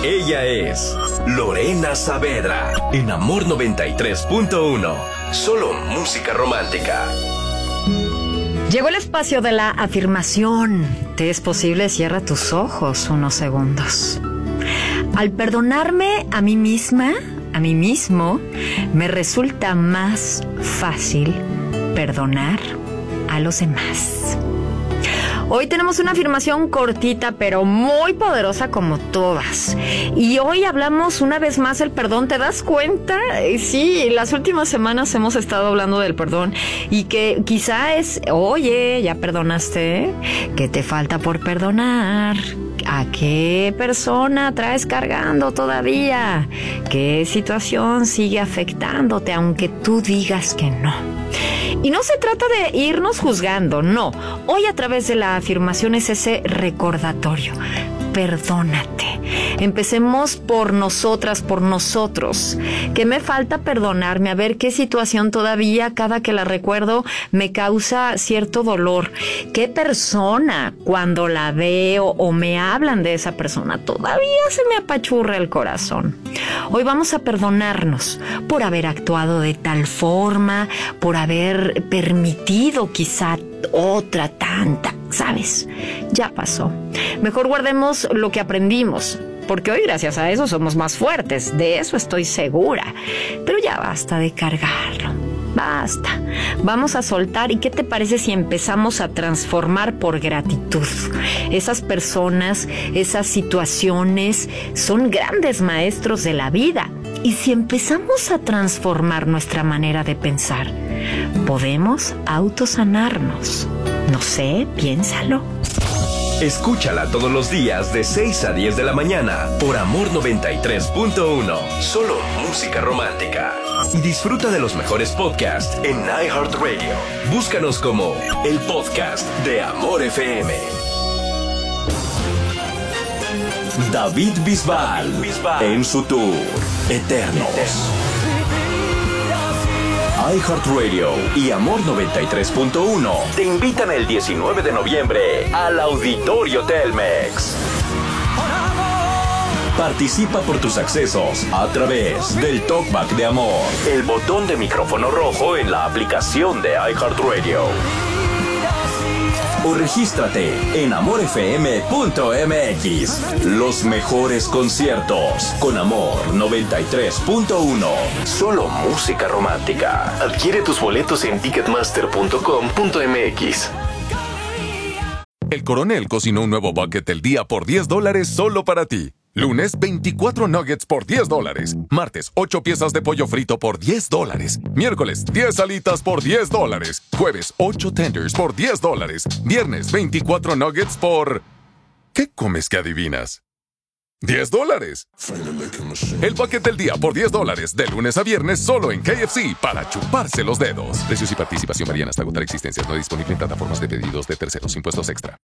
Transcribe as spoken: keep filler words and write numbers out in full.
Ella es Lorena Saavedra, en Amor noventa y tres punto uno. Solo música romántica. Llegó el espacio de la afirmación. Te es posible, cierra tus ojos unos segundos. Al perdonarme a mí misma, a mí mismo, me resulta más fácil perdonar a los demás. Hoy tenemos una afirmación cortita, pero muy poderosa como todas. Y hoy hablamos una vez más del perdón. ¿Te das cuenta? Sí, las últimas semanas hemos estado hablando del perdón. Y que quizá es, oye, ¿ya perdonaste? ¿Qué te falta por perdonar? ¿A qué persona traes cargando todavía? ¿Qué situación sigue afectándote aunque tú digas que no? Y no se trata de irnos juzgando, no. Hoy a través de la afirmación es ese recordatorio. Perdónate. Empecemos por nosotras, por nosotros. ¿Qué me falta perdonarme? A ver qué situación todavía, cada que la recuerdo, me causa cierto dolor. ¿Qué persona, cuando la veo o me hablan de esa persona, todavía se me apachurra el corazón? Hoy vamos a perdonarnos por haber actuado de tal forma, por haber permitido quizá otra tanta, ¿sabes? Ya pasó. Mejor guardemos lo que aprendimos, porque hoy gracias a eso somos más fuertes, de eso estoy segura. Pero ya basta de cargarlo, basta. Vamos a soltar. ¿Y qué te parece si empezamos a transformar por gratitud? Esas personas, esas situaciones son grandes maestros de la vida. Y si empezamos a transformar nuestra manera de pensar, podemos autosanarnos. No sé, piénsalo. Escúchala todos los días de seis a diez de la mañana por Amor noventa y tres punto uno. Solo música romántica. Y disfruta de los mejores podcasts en iHeartRadio. Búscanos como el podcast de Amor F M. David Bisbal, en su tour Eternos. iHeartRadio y Amor noventa y tres punto uno te invitan el diecinueve de noviembre al Auditorio Telmex. Participa por tus accesos a través del Talkback de Amor, el botón de micrófono rojo en la aplicación de iHeartRadio. O regístrate en amor f m punto m x. Los mejores conciertos con Amor noventa y tres punto uno. Solo música romántica. Adquiere tus boletos en ticketmaster punto com punto m x. El Coronel cocinó un nuevo bucket del día por diez dólares solo para ti. Lunes, veinticuatro nuggets por diez dólares. Martes, ocho piezas de pollo frito por diez dólares. Miércoles, diez alitas por diez dólares. Jueves, ocho tenders por diez dólares. Viernes, veinticuatro nuggets por... ¿Qué comes que adivinas? ¡diez dólares! El paquete del día por diez dólares. De lunes a viernes solo en K F C para chuparse los dedos. Precios y participación varían hasta agotar existencias. No disponible en plataformas de pedidos de terceros. Impuestos extra.